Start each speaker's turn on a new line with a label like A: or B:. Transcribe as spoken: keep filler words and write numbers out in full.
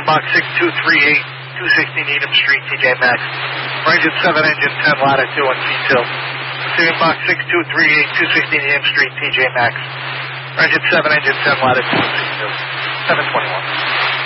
A: box six two three eight, two sixty Needham Street, T J Maxx. For engine seven, engine ten, latitude and C two. Receiving box six two three eight, two sixty Needham Street, T J Maxx. For engine seven, engine ten, latitude and C two. seven twenty-one.